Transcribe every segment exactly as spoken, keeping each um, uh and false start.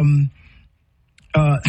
um, uh,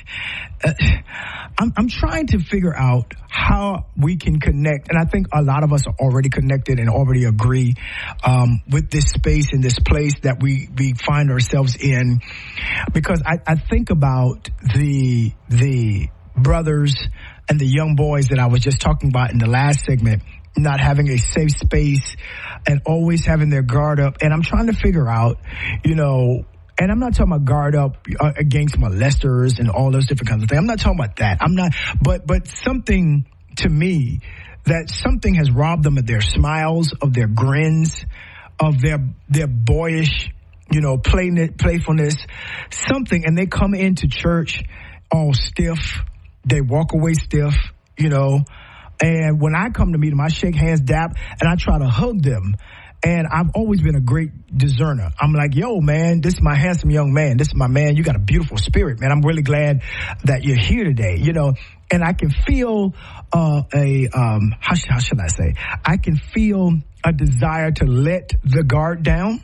I'm, I'm trying to figure out how we can connect, and I think a lot of us are already connected and already agree um, with this space and this place that we, we find ourselves in, because I, I think about the the brothers and the young boys that I was just talking about in the last segment, not having a safe space and always having their guard up, and I'm trying to figure out, you know, and I'm not talking about guard up uh, against molesters and all those different kinds of things. I'm not talking about that. I'm not, but, but something to me that something has robbed them of their smiles, of their grins, of their, their boyish, you know, play, playfulness, something. And they come into church all stiff. They walk away stiff, you know, and when I come to meet them, I shake hands, dap, and I try to hug them. And I've always been a great discerner. I'm like, yo, man, this is my handsome young man. This is my man. You got a beautiful spirit, man. I'm really glad that you're here today, you know. And I can feel uh, a, um, how, sh- how should I say? I can feel a desire to let the guard down.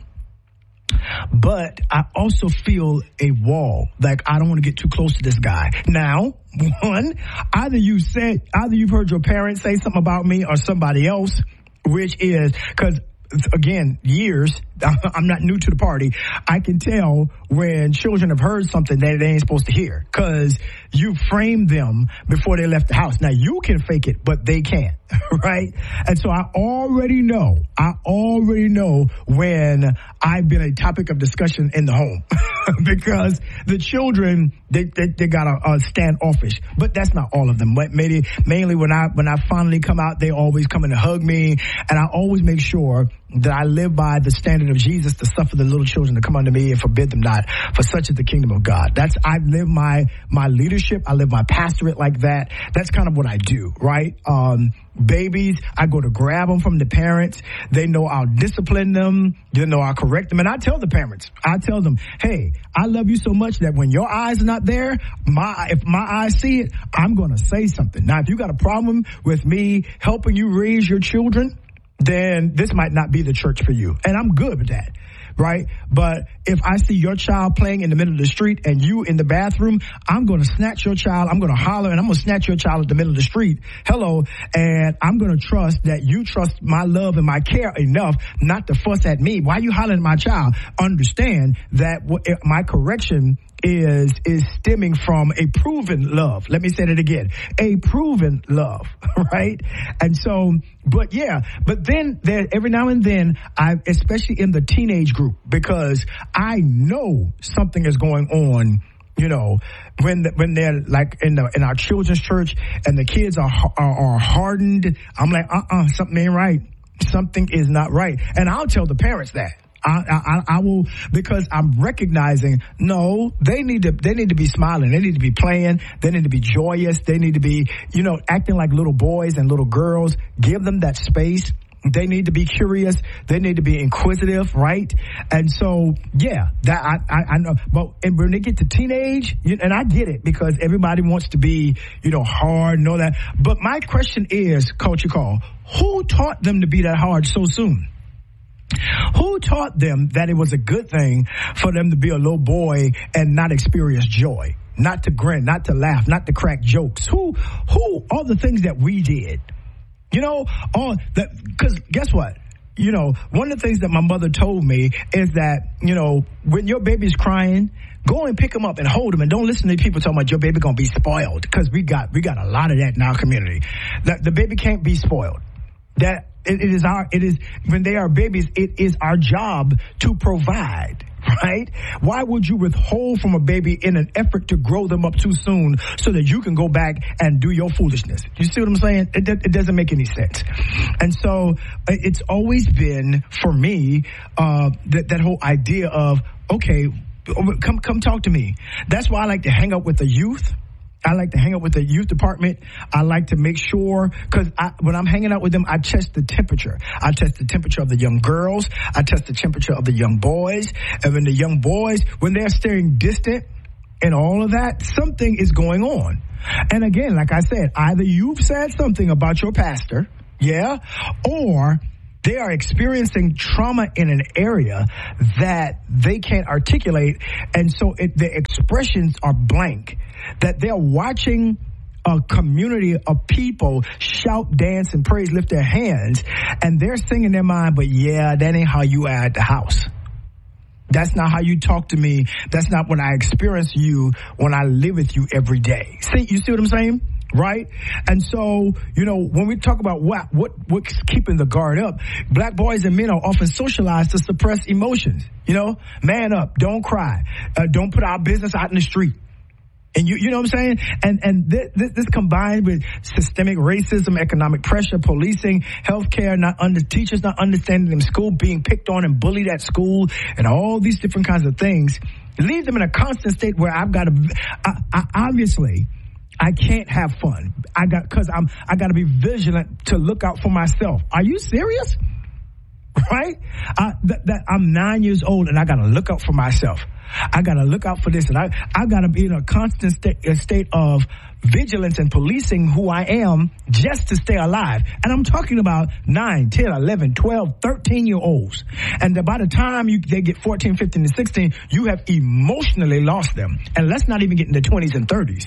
But I also feel a wall. Like, I don't want to get too close to this guy. Now, one, either you said, either you've heard your parents say something about me or somebody else, which is, because again, years, I'm not new to the party. I can tell when children have heard something that they ain't supposed to hear, because you framed them before they left the house. Now, you can fake it, but they can't, right? And so I already know, I already know when I've been a topic of discussion in the home because the children, they, they, they got a, a standoffish, but that's not all of them. But maybe, mainly when I, when I finally come out, they always come in and hug me, and I always make sure that I live by the standard of Jesus to suffer the little children to come unto me and forbid them not, for such is the kingdom of God. That's, I live my, my leadership. I live my pastorate like that. That's kind of what I do, right? Um, babies, I go to grab them from the parents. They know I'll discipline them. They know I'll correct them. And I tell the parents, I tell them, hey, I love you so much that when your eyes are not there, my, if my eyes see it, I'm going to say something. Now, if you got a problem with me helping you raise your children, then this might not be the church for you. And I'm good with that, right? But if I see your child playing in the middle of the street and you in the bathroom, I'm going to snatch your child. I'm going to holler and I'm going to snatch your child at the middle of the street. Hello. And I'm going to trust that you trust my love and my care enough not to fuss at me. Why are you hollering at my child? Understand that my correction is is stemming from a proven love. Let me say that again. A proven love, right? And so, but yeah, but then there, every now and then, I, especially in the teenage group, because I know something is going on, you know, when the, when they're like in the in our children's church and the kids are are, are hardened. I'm like, uh-uh, something ain't right. Something is not right. And I'll tell the parents that. I, I, I will, because I'm recognizing, no, they need to, they need to be smiling. They need to be playing. They need to be joyous. They need to be, you know, acting like little boys and little girls. Give them that space. They need to be curious. They need to be inquisitive, right? And so, yeah, that I, I, I know. But and when they get to teenage, you, and I get it, because everybody wants to be, you know, hard and all that. But my question is, Culture Call, who taught them to be that hard so soon? Who taught them that it was a good thing for them to be a little boy and not experience joy, not to grin, not to laugh, not to crack jokes? Who, who, all the things that we did, you know, all that, because guess what? You know, one of the things that my mother told me is that, you know, when your baby's crying, go and pick him up and hold him, and don't listen to people talking about your baby gonna be spoiled, because we got, we got a lot of that in our community. That the baby can't be spoiled. That it, it is our, it is, when they are babies, it is our job to provide, right? Why would you withhold from a baby in an effort to grow them up too soon so that you can go back and do your foolishness? You see what I'm saying? It, it doesn't make any sense. And so it's always been, for me, uh, that, that whole idea of, okay, come, come talk to me. That's why I like to hang out with the youth. I like to hang out with the youth department. I like to make sure, because when I'm hanging out with them, I test the temperature. I test the temperature of the young girls. I test the temperature of the young boys. And when the young boys, when they're staring distant and all of that, something is going on. And again, like I said, either you've said something about your pastor, yeah, or They are experiencing trauma in an area that they can't articulate, and so it, the expressions are blank. That they're watching a community of people shout, dance, and praise, lift their hands, and they're singing in their mind, but yeah, that ain't how you are at the house. That's not how you talk to me. That's not when I experience you when I live with you every day. See, you see what I'm saying? Right? And so, you know, when we talk about what, what, what's keeping the guard up, black boys and men are often socialized to suppress emotions. You know, man up, don't cry, uh, don't put our business out in the street. And you, you know what I'm saying? And, and this, this, this combined with systemic racism, economic pressure, policing, healthcare, not under, teachers not understanding them, school being picked on and bullied at school, and all these different kinds of things, leaves them in a constant state where I've got to, I, I, obviously, I can't have fun. I got, cause I'm, I got to be vigilant to look out for myself. Are you serious? Right? I, that, that I'm nine years old and I got to look out for myself. I got to look out for this, and I, I got to be in a constant state, a state of vigilance and policing who I am just to stay alive. And I'm talking about nine, ten, eleven, twelve, thirteen year olds. And by the time you, they get fourteen, fifteen, and sixteen, you have emotionally lost them. And let's not even get in the twenties and thirties.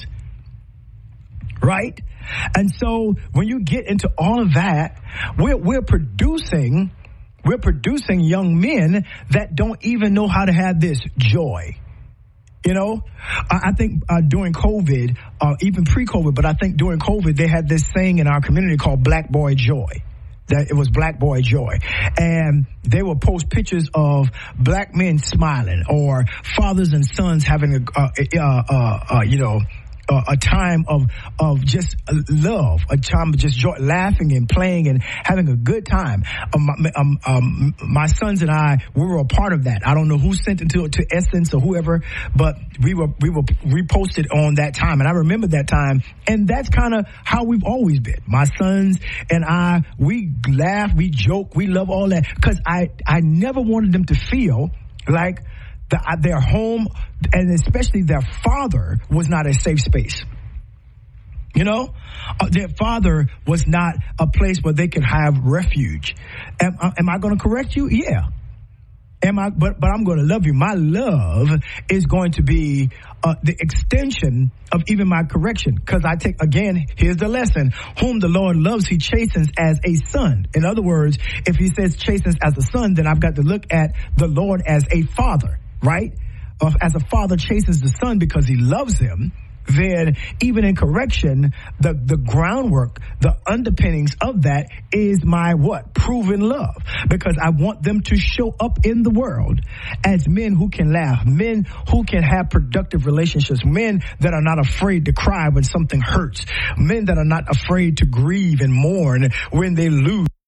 Right? And so when you get into all of that, we're, we're producing We're producing young men that don't even know how to have this joy. You know, I, I think uh, during COVID, uh, even pre-COVID, but I think during COVID, they had this saying in our community called Black Boy Joy. That it was Black Boy Joy. And they would post pictures of black men smiling, or fathers and sons having a, uh, uh, uh, uh, you know, Uh, a time of of just love, a time of just joy, laughing and playing and having a good time. Um, um, um, my sons and I, we were a part of that. I don't know who sent it to, to Essence or whoever, but we were we were reposted on that time, and I remember that time. And that's kind of how we've always been. My sons and I, we laugh, we joke, we love all that, because I I never wanted them to feel like The, their home, and especially their father, was not a safe space. You know, uh, their father was not a place where they could have refuge. Am, uh, am I going to correct you? Yeah. Am I? But but I'm going to love you. My love is going to be uh, the extension of even my correction. Because I take, again, here's the lesson: whom the Lord loves, He chastens as a son. In other words, if He says chastens as a son, then I've got to look at the Lord as a father. Right? Uh, as a father chastens the son because he loves him, then even in correction, the, the groundwork, the underpinnings of that is my what? Proven love. Because I want them to show up in the world as men who can laugh, men who can have productive relationships, men that are not afraid to cry when something hurts, men that are not afraid to grieve and mourn when they lose.